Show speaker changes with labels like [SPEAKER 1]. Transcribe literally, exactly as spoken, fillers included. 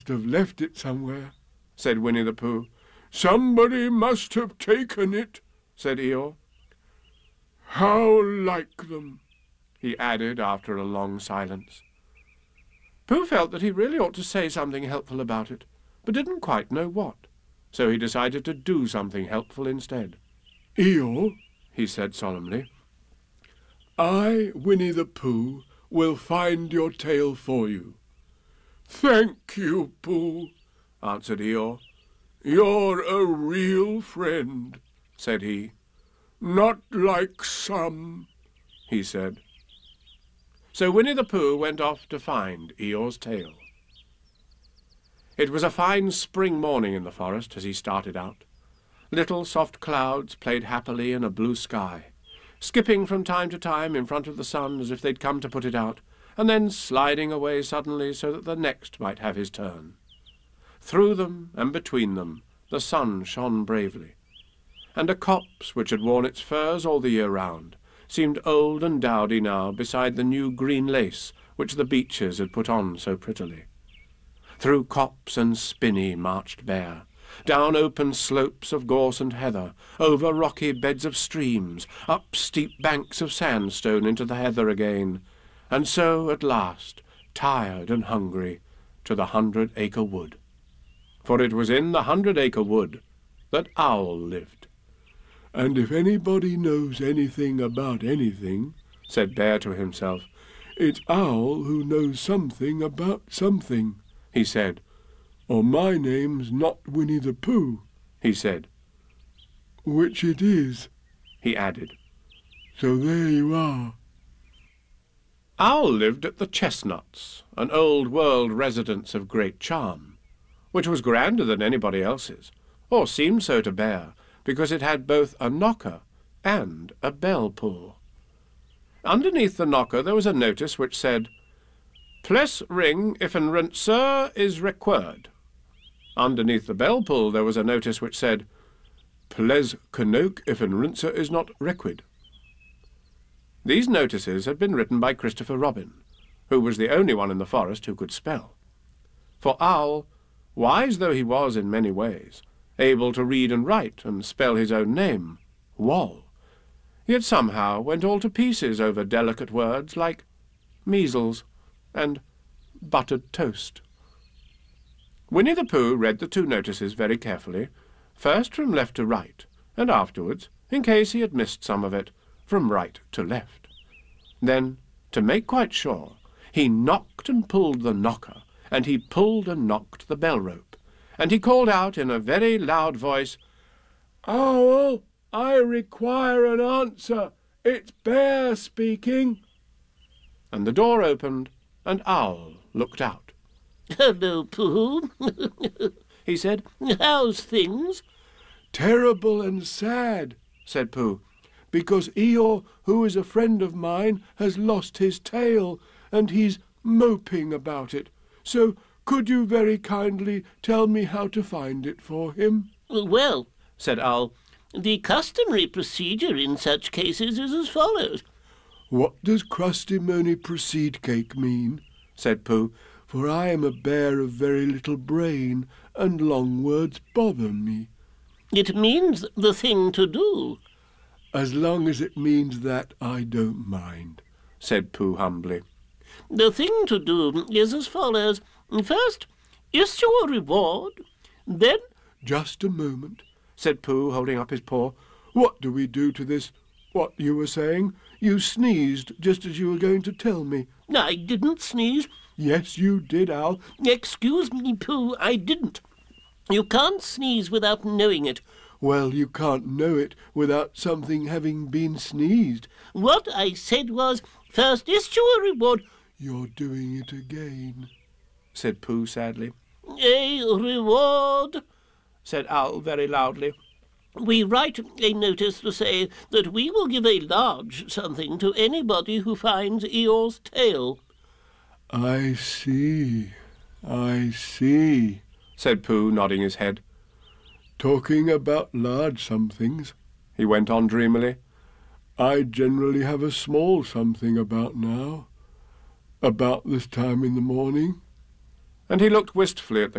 [SPEAKER 1] have left it somewhere," said Winnie the Pooh. "Somebody must have taken it," said Eeyore. "How like them," he added after a long silence. Pooh felt that he really ought to say something helpful about it, but didn't quite know what, so he decided to do something helpful instead. "Eeyore," he said solemnly, "I, Winnie the Pooh, will find your tail for you." "Thank you, Pooh," answered Eeyore. "You're a real friend," said he. "Not like some," he said. So Winnie the Pooh went off to find Eeyore's tail. It was a fine spring morning in the forest as he started out. Little soft clouds played happily in a blue sky, skipping from time to time in front of the sun as if they'd come to put it out, and then sliding away suddenly so that the next might have his turn. Through them and between them the sun shone bravely, and a copse which had worn its furs all the year round seemed old and dowdy now beside the new green lace which the beeches had put on so prettily. Through copse and spinney marched Bear, down open slopes of gorse and heather, over rocky beds of streams, up steep banks of sandstone into the heather again, and so at last, tired and hungry, to the Hundred-Acre Wood. For it was in the Hundred-Acre Wood that Owl lived. "And if anybody knows anything about anything," said Bear to himself, "it's Owl who knows something about something," he said. "Or my name's not Winnie the Pooh," he said. "Which it is," he added. "So there you are." Owl lived at the Chestnuts, an old-world residence of great charm, which was grander than anybody else's, or seemed so to Bear, because it had both a knocker and a bell-pull. Underneath the knocker there was a notice which said, "Pless ring if an rentser is required." Underneath the bell-pull there was a notice which said, "Ples canoke if an rentser is not requid." These notices had been written by Christopher Robin, who was the only one in the forest who could spell. For Owl, wise though he was in many ways, able to read and write and spell his own name, Wall, yet somehow went all to pieces over delicate words like measles and buttered toast. Winnie the Pooh read the two notices very carefully, first from left to right, and afterwards, in case he had missed some of it, from right to left. Then, to make quite sure, he knocked and pulled the knocker, and he pulled and knocked the bell-rope, and he called out in a very loud voice, "Owl, I require an answer. It's Bear speaking." And the door opened, and Owl looked out.
[SPEAKER 2] "Hello, Pooh," he said. "How's things?"
[SPEAKER 1] "Terrible and sad," said Pooh, "because Eeyore, who is a friend of mine, has lost his tail, and he's moping about it. So could you very kindly tell me how to find it for him?"
[SPEAKER 2] "Well," said Owl, "the customary procedure in such cases is as follows."
[SPEAKER 1] "What does crusty-mony proceed cake mean?" said Pooh, "for I am a bear of very little brain, and long words bother me."
[SPEAKER 2] "It means the thing to do."
[SPEAKER 1] "As long as it means that, I don't mind," said Pooh humbly.
[SPEAKER 2] "The thing to do is as follows. First, issue a reward, then—"
[SPEAKER 1] "Just a moment," said Pooh, holding up his paw. "What do we do to this, what you were saying? You sneezed just as you were going to tell me."
[SPEAKER 2] "I didn't sneeze."
[SPEAKER 1] "Yes, you did, Owl."
[SPEAKER 2] "Excuse me, Pooh, I didn't. You can't sneeze without knowing it."
[SPEAKER 1] "Well, you can't know it without something having been sneezed."
[SPEAKER 2] "What I said was, first issue a reward—"
[SPEAKER 1] "You're doing it again," said Pooh sadly.
[SPEAKER 2] "A reward," said Owl very loudly. "We write a notice to say that we will give a large something to anybody who finds Eeyore's tail."
[SPEAKER 1] "I see, I see," said Pooh, nodding his head. "Talking about large somethings," he went on dreamily, "I generally have a small something about now, about this time in the morning." and he looked wistfully at the